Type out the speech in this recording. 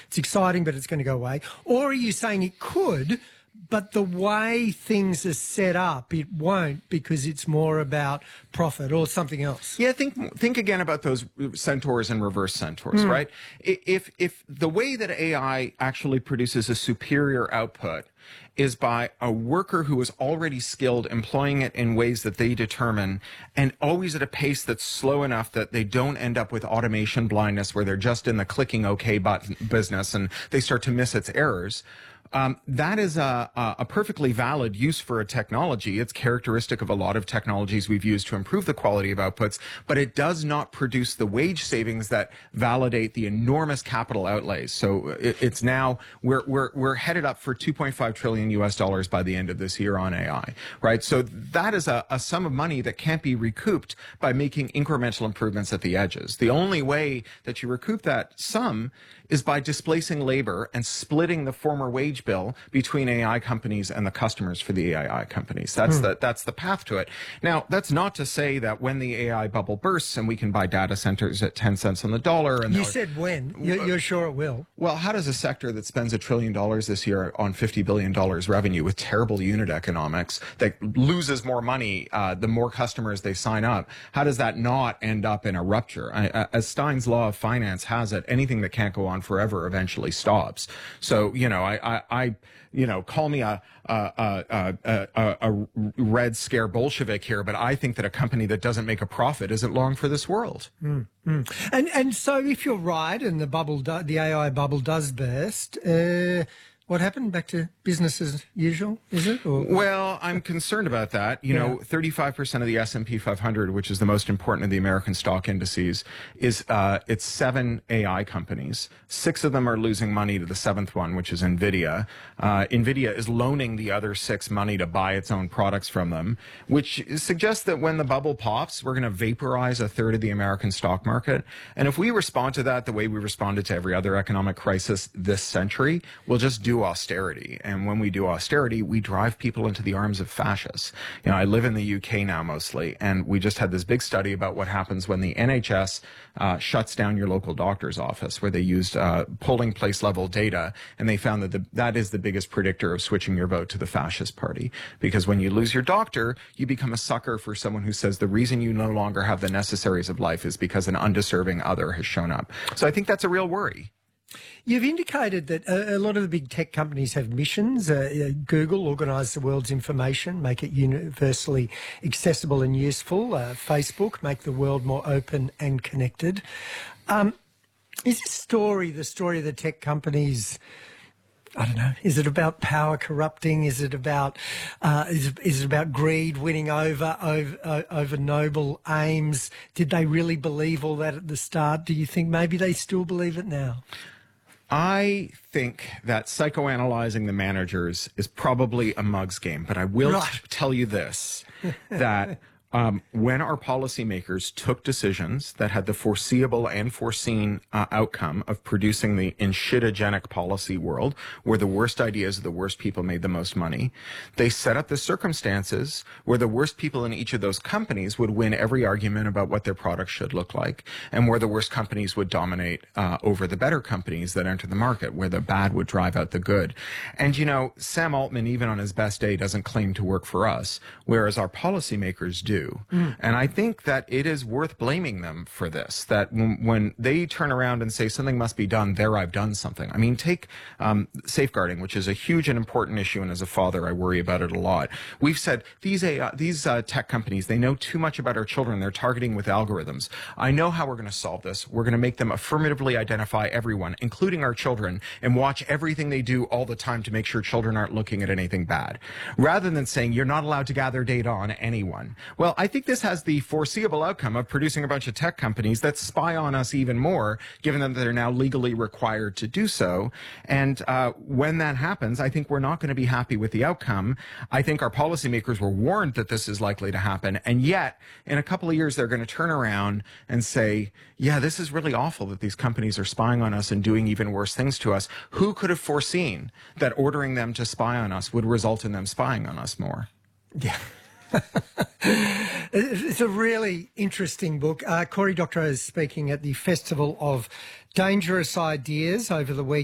it's exciting, but it's going to go away? Or are you saying it could, but the way things are set up, it won't, because it's more about profit or something else? Yeah, think again about those centaurs and reverse centaurs, right? If the way that AI actually produces a superior output is by a worker who is already skilled, employing it in ways that they determine, and always at a pace that's slow enough that they don't end up with automation blindness where they're just in the clicking OK button business and they start to miss its errors. That is a perfectly valid use for a technology. It's characteristic of a lot of technologies we've used to improve the quality of outputs, but it does not produce the wage savings that validate the enormous capital outlays. So it's now, we're headed up for $2.5 trillion US by the end of this year on AI, right? So that is a sum of money that can't be recouped by making incremental improvements at the edges. The only way that you recoup that sum is by displacing labor and splitting the former wage bill between AI companies and the customers for the AI companies. That's the path to it. Now, that's not to say that when the AI bubble bursts and we can buy data centers at 10 cents on the dollar. And you said when. You're sure it will? Well, how does a sector that spends $1 trillion this year on $50 billion revenue with terrible unit economics that loses more money the more customers they sign up, how does that not end up in a rupture? As Stein's law of finance has it, anything that can't go on forever eventually stops. So, call me a red scare Bolshevik here, but I think that a company that doesn't make a profit isn't long for this world. And so if you're right and the AI bubble does burst, what happened? Back to business as usual, is it? Or? Well, I'm concerned about that. You know, 35% of the S&P 500, which is the most important of the American stock indices, is it's 7 AI companies. 6 of them are losing money to the 7th one, which is NVIDIA. NVIDIA is loaning the other 6 money to buy its own products from them, which suggests that when the bubble pops, we're going to vaporize 1/3 of the American stock market. And if we respond to that the way we responded to every other economic crisis this century, we'll just do austerity. And when we do austerity, we drive people into the arms of fascists. You know, I live in the UK now mostly, and we just had this big study about what happens when the NHS shuts down your local doctor's office, where they used polling place level data, and they found that that is the biggest predictor of switching your vote to the fascist party. Because when you lose your doctor, you become a sucker for someone who says the reason you no longer have the necessaries of life is because an undeserving other has shown up. So I think that's a real worry. You've indicated that a lot of the big tech companies have missions. Google, organise the world's information, make it universally accessible and useful. Facebook, make the world more open and connected. Is this story the story of the tech companies? I don't know. Is it about power corrupting? Is it about is it about greed winning over noble aims? Did they really believe all that at the start? Do you think maybe they still believe it now? I think that psychoanalyzing the managers is probably a mug's game, but I will tell you this, that when our policymakers took decisions that had the foreseeable and foreseen outcome of producing the enshitogenic policy world, where the worst ideas of the worst people made the most money, they set up the circumstances where the worst people in each of those companies would win every argument about what their products should look like, and where the worst companies would dominate over the better companies that enter the market, where the bad would drive out the good. And, you know, Sam Altman, even on his best day, doesn't claim to work for us, whereas our policymakers do. And I think that it is worth blaming them for this, that when they turn around and say something must be done, there I've done something. I mean, take safeguarding, which is a huge and important issue, and as a father, I worry about it a lot. We've said these tech companies, they know too much about our children. They're targeting with algorithms. I know how we're going to solve this. We're going to make them affirmatively identify everyone, including our children, and watch everything they do all the time to make sure children aren't looking at anything bad, rather than saying you're not allowed to gather data on anyone. Well, I think this has the foreseeable outcome of producing a bunch of tech companies that spy on us even more, given that they're now legally required to do so. And when that happens, I think we're not going to be happy with the outcome. I think our policymakers were warned that this is likely to happen. And yet, in a couple of years, they're going to turn around and say, yeah, this is really awful that these companies are spying on us and doing even worse things to us. Who could have foreseen that ordering them to spy on us would result in them spying on us more? Yeah. It's a really interesting book. Cory Doctorow is speaking at the Festival of Dangerous Ideas over the week.